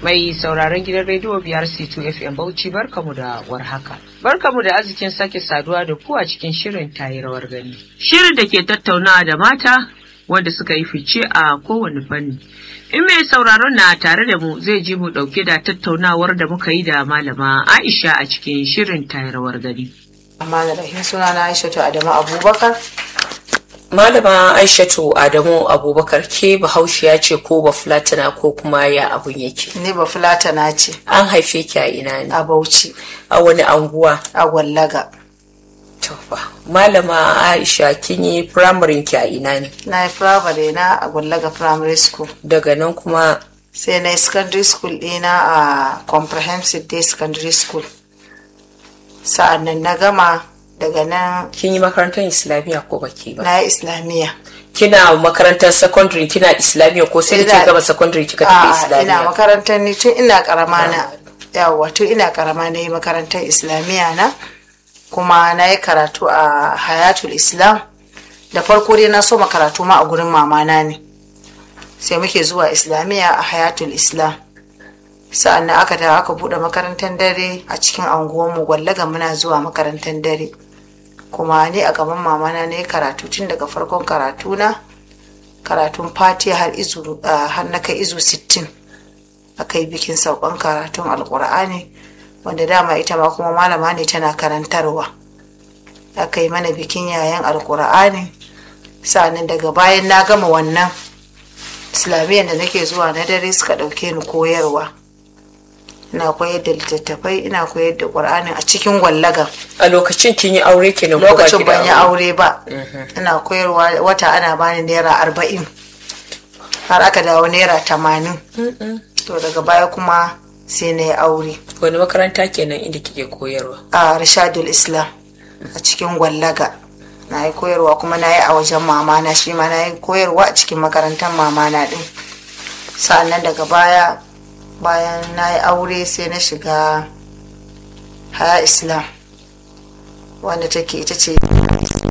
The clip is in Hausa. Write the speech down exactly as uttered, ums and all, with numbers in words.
Mai sauraron gidan rediyo biyar C two F M Bauchi barkamu da warhaka. Barkamu da arzikin sake saduwa da ku a cikin shirin tayi rawar gani. Shirin da ke tattaunawa da mata wanda suka yi fice a kowane fanni. In mai sauraron na tare da mu zai ji mu dauke da tattaunawar da muka yi da malama Aisha a cikin shirin tayi rawar gani. Amma da rahin suna na Aishatu Adamu Abubakar. Malama Aishatu Adamu Abubakar ke Bahaushiya ce ko Bafulatana ko kuma ya abun yake? Ni Bafulatana ce. An haife ki a ina ne? A Bauchi. A wani anguwa? A Gwallaga. Tofa. Malama Aisha kin yi primary ki a ina ne? Na yi primary na a Gwallaga Primary School. Daga nan kuma sai na yi secondary school ɗina a Comprehensive Day Secondary School. Sa'an nan na gama daga nan. Kin yi makarantar Islamiyya ko baki ba? Na yi Islamiyya. Kina makarantar secondary kina Islamiyya ko sai kika gama secondary kika tafi Islamiyya? Ina makarantar ni tun ina karama na. Yawa tun ina karama na yi makarantar Islamiyya na. Kuma na yi karatu a Hayatul Islam. Da farko dai na so makaratu ma a gurin mamana ne. Sai muke zuwa Islamiyya a Hayatul Islam. Sa'an nan aka dawo aka buɗe makarantar dare a cikin anguwanmu Gwallaga muna zuwa makarantar dare. Kuma ni a gaban mamana ne karatu tun daga farkon karatu na karatun Fatiha har izu har na kai izu sittin. Akai bikin saukan karatun Alƙur'ani wanda dama ita ma kuma malama ne tana karantarwa. Akai mana bikin yayan Alƙur'ani. Sa'an daga bayan na gama wannan Islamiyyar da nake zuwa na dare suka ɗauke ni koyarwa. Ina koyar da littattafai, ina koyar da Qur'ani a cikin Gwallaga. A lokacin kin yi aure kenan ko ba ki da aure? Lokacin ban yi aure ba. Ina koyarwa wata ana bani naira arba'in. Har aka dawo naira tamanin. To daga baya kuma sai na yi aure. Wani makaranta kenan inda kike koyarwa? A Rashadul Islam a cikin Gwallaga. Na yi koyarwa kuma na yi a wajen mamana shi ma na yi koyarwa a cikin makarantar mamana din. Sa'annan daga baya bayan na yi aure sai na shiga Haya Islam wanda take ita ce